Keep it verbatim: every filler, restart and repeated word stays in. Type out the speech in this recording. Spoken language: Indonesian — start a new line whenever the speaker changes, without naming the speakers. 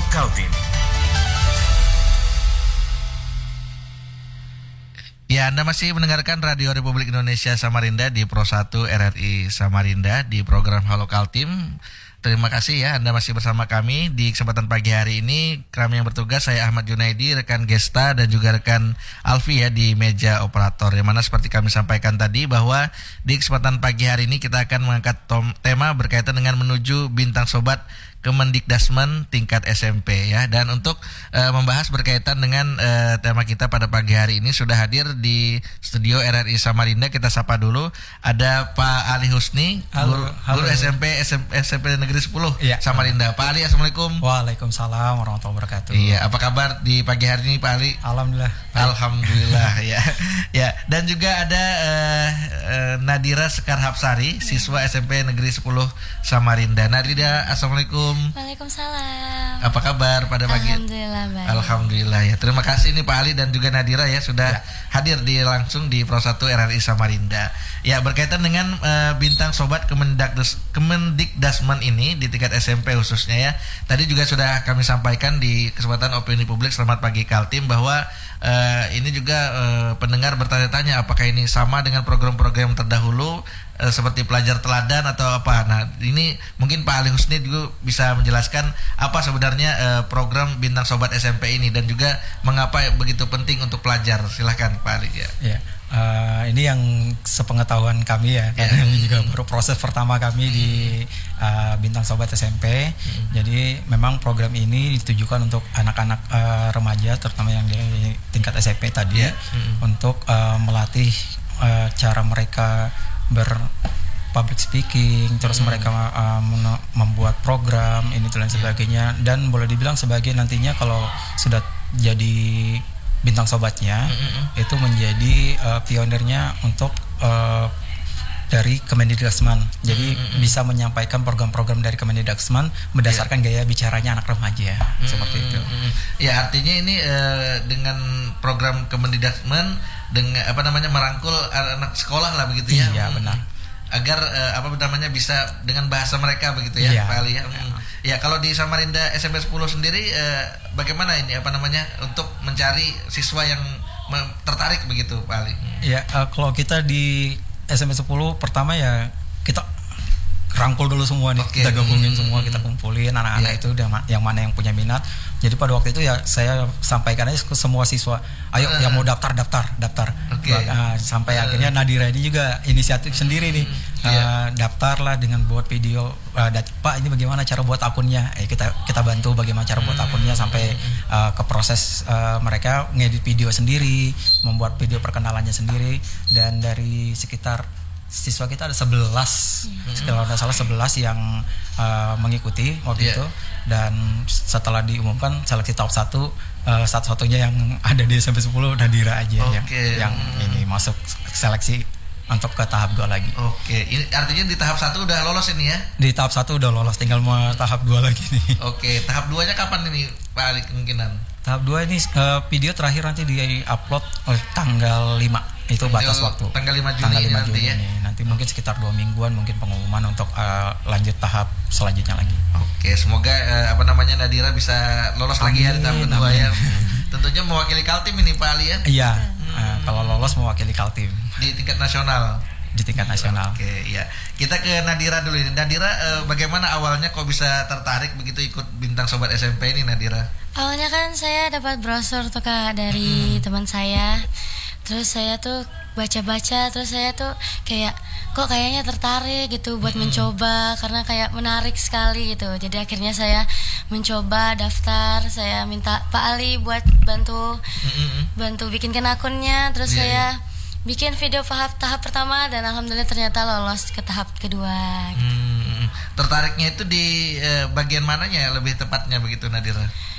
Kaltim.
Ya, Anda masih mendengarkan Radio Republik Indonesia Samarinda di Pro satu R R I Samarinda di program Halo Kaltim. Terima kasih ya Anda masih bersama kami di kesempatan pagi hari ini. Kami yang bertugas, saya Ahmad Junaidi, rekan Gesta dan juga rekan Alfi ya di meja operator. Yang mana seperti kami sampaikan tadi bahwa di kesempatan pagi hari ini kita akan mengangkat tom- tema berkaitan dengan menuju bintang sobat Kemendikdasmen tingkat S M P ya. Dan untuk uh, membahas berkaitan dengan uh, tema kita pada pagi hari ini sudah hadir di studio R R I Samarinda. Kita sapa dulu, ada Pak Ali Husni,
halo,
guru,
halo.
guru S M P S M P Negeri sepuluh
ya,
Samarinda. Pak Ali, assalamualaikum.
Waalaikumsalam warahmatullahi wabarakatuh.
Iya, apa kabar di pagi hari ini Pak Ali?
Alhamdulillah.
Alhamdulillah ya. Ya, dan juga ada uh, uh, Nadira Sekar Hapsari, siswa S M P Negeri sepuluh Samarinda. Nadira, assalamualaikum.
Waalaikumsalam.
Apa kabar pada pagi?
Alhamdulillah baik.
Alhamdulillah ya. Terima kasih nih Pak Ali dan juga Nadira ya sudah
ya.
hadir di langsung di Pro satu R R I Samarinda. Ya, berkaitan dengan uh, bintang sobat Kemendikdas, Kemendikdasmen ini di tingkat S M P khususnya ya. Tadi juga sudah kami sampaikan di kesempatan opini publik Selamat Pagi Kaltim bahwa uh, ini juga uh, pendengar bertanya-tanya apakah ini sama dengan program-program terdahulu uh, seperti pelajar teladan atau apa. Nah, ini mungkin Pak Ali Husni juga bisa menjelaskan apa sebenarnya uh, program bintang sobat S M P ini dan juga mengapa begitu penting untuk pelajar. Silahkan Pak Ali ya.
Ya. Uh, ini yang sepengetahuan kami ya, karena
yeah.
ini juga baru proses pertama kami mm. di uh, Bintang Sobat S M P. Mm. Jadi memang program ini ditujukan untuk anak-anak uh, remaja, terutama yang di tingkat S M P tadi, yeah. mm. untuk uh, melatih uh, cara mereka ber public speaking, terus mm. mereka uh, membuat program ini dan sebagainya, dan boleh dibilang sebagai nantinya kalau sudah jadi bintang sobatnya, mm-hmm. itu menjadi uh, pionirnya untuk uh, dari Kemendikdasmen. Jadi mm-hmm. bisa menyampaikan program-program dari Kemendikdasmen berdasarkan yeah. gaya bicaranya anak remaja, mm-hmm. seperti itu.
Ya, artinya ini uh, dengan program Kemendikdasmen dengan apa namanya merangkul anak sekolah lah begitu ya.
Iya, benar.
Agar uh, apa namanya bisa dengan bahasa mereka begitu ya,
iya.
Pak Ali ya. Hmm. Ya, kalau di Samarinda S M P sepuluh sendiri uh, bagaimana ini apa namanya untuk mencari siswa yang me- tertarik begitu, Pak Ali?
Ya, uh, kalau kita di S M P sepuluh pertama ya kita rangkul dulu semua nih, okay. kita gabungin hmm. semua, kita kumpulin anak-anak yeah. itu yang mana yang punya minat. Jadi pada waktu itu ya saya sampaikan aja ke semua siswa, ayo uh. yang mau daftar daftar daftar. Okay. Uh, sampai uh. akhirnya Nadira ini juga inisiatif sendiri nih, uh, yeah. daftar lah dengan buat video. Uh, Pak, ini bagaimana cara buat akunnya? Eh kita kita bantu bagaimana cara buat akunnya sampai uh, ke proses uh, mereka ngedit video sendiri, membuat video perkenalannya sendiri, dan dari sekitar siswa kita ada sebelas, mm-hmm. kalau tidak salah sebelas yang uh, mengikuti waktu yeah. itu, dan setelah diumumkan seleksi tahap satu, uh, satu-satunya yang ada di S M P sepuluh Nadira aja
okay.
yang, yang ini masuk seleksi untuk ke tahap dua lagi.
Oke, okay. Ini artinya di tahap satu udah lolos ini ya?
Di tahap satu udah lolos, tinggal mau tahap dua lagi nih.
Oke, okay. Tahap duanya kapan ini Pak Ali kemungkinan?
Tahap dua ini uh, video terakhir nanti di-upload oleh tanggal lima. Itu batas
tanggal,
waktu.
Tanggal lima Juni,
tanggal lima
nanti
Juni
ya.
Ini. Nanti mungkin sekitar dua mingguan mungkin pengumuman untuk uh, lanjut tahap selanjutnya lagi.
Oke, semoga uh, apa namanya Nadira bisa lolos amin, lagi ya di tahap kedua ya. Tentunya mewakili Kaltim ini Pak Ali ya.
Iya, hmm. uh, kalau lolos mewakili Kaltim
di tingkat nasional.
Di tingkat nasional.
Oke, ya. Kita ke Nadira dulu ini. Nadira, uh, bagaimana awalnya kok bisa tertarik begitu ikut bintang sobat S M P ini Nadira?
Awalnya kan saya dapat brosur tuh Kak dari hmm. teman saya. Terus saya tuh baca-baca, terus saya tuh kayak kok kayaknya tertarik gitu buat hmm. mencoba karena kayak menarik sekali gitu. Jadi akhirnya saya mencoba daftar, saya minta Pak Ali buat bantu hmm. bantu bikinkan akunnya, terus yeah, saya yeah. bikin video tahap tahap pertama dan alhamdulillah ternyata lolos ke tahap kedua.
Hmm. Tertariknya itu di eh, bagian mananya lebih tepatnya begitu Nadira?